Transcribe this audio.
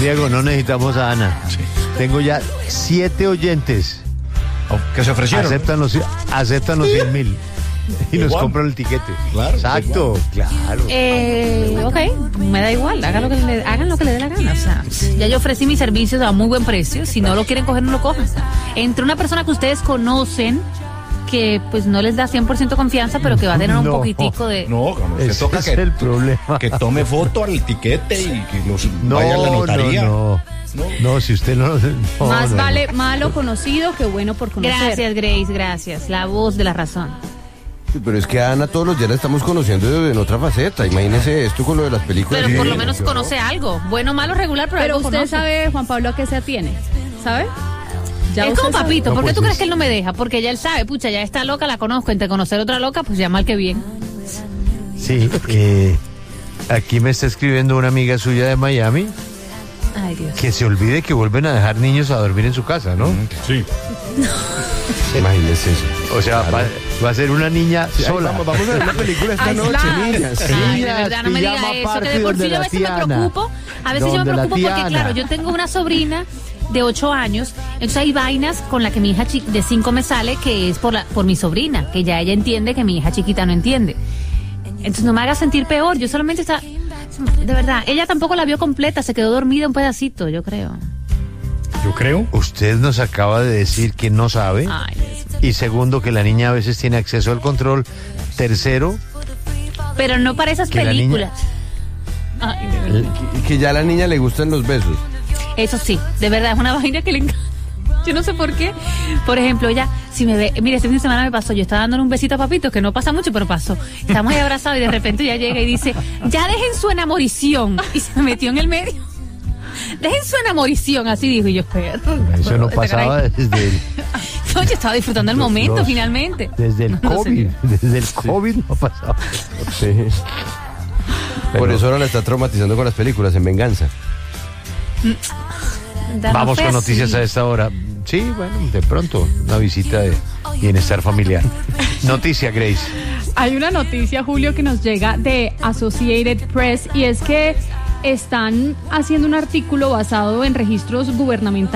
Diego, no necesitamos a Ana. Sí. Tengo ya 7 oyentes. Que se ofrecieron. Aceptan los 100.000 y nos Igual. compran el tiquete. Claro, Exacto, claro. Ok, me da igual, hagan lo que le dé la gana. O sea, ya yo ofrecí mis servicios a muy buen precio. Si no lo quieren coger, no lo cojan. Entre una persona que ustedes conocen, que pues no les da 100% confianza, pero que va a tener un No. poquitico de... No, como se Ese toca es el problema. que tome foto al tiquete y que los No, vaya a la notaría. No, si usted no... Más vale malo conocido que bueno por conocer. Gracias, Grace, gracias. La voz de la razón. Pero es que a Ana todos los días la estamos conociendo en otra faceta. Imagínese esto con lo de las películas. Pero por lo Sí, menos ¿no? conoce algo. Bueno, malo, regular, pero Pero algo usted conoce. sabe, Juan Pablo, a qué se atiene. ¿Sabe? Ya Es usted como sabe. papito, No, ¿por qué pues tú crees es- que él no me deja? Porque ya él sabe, pucha, ya está loca, la conozco, entre conocer otra loca, pues ya mal que bien. Sí, aquí me está escribiendo una amiga suya de Miami Ay, Dios. que se olvide que vuelven a dejar niños a dormir en su casa, ¿no? Sí. Imagínese eso. O sea, va a ser una niña Ay, sola. vamos a ver una película esta noche, Aislada. niñas. Ay, de Niñas, verdad, no me diga pijama eso, que party de por sí donde yo a la veces me tía Ana. preocupo, Donde la porque tía claro, Ana. yo tengo una sobrina de 8 años, entonces hay vainas con la que mi hija de 5 me sale que es por mi sobrina, que ya ella entiende que mi hija chiquita no entiende. Entonces no me haga sentir peor, yo solamente está, de verdad, ella tampoco la vio completa, se quedó dormida un pedacito, yo creo. Yo creo. Usted nos acaba de decir que no sabe. Ay, Dios. Y segundo, que la niña a veces tiene acceso al control. Tercero, Pero no para esas Que la películas. Ay, de verdad. Que ya a la niña le gustan los besos. Eso sí, de verdad, es una vaina que le encanta. Yo no sé por qué. Por ejemplo, ella, si me ve, mire, este fin de semana me pasó, yo estaba dándole un besito a Papito, que no pasa mucho, pero pasó. Estamos ahí abrazados y de repente ella llega y dice, ya dejen su enamorición. Y se me metió en el medio. Dejen su enamorición, así dijo. Y yo, eso no pasaba desde No, yo estaba disfrutando el momento, Los- finalmente. el No, COVID. señor. Desde el COVID no pasaba. Sí. Por eso ahora la está traumatizando con las películas, en venganza. Vamos con noticias a esta hora. Sí, bueno, de pronto, una visita de bienestar familiar. Noticia, Grace. Hay una noticia, Julio, que nos llega de Associated Press y es que están haciendo un artículo basado en registros gubernamentales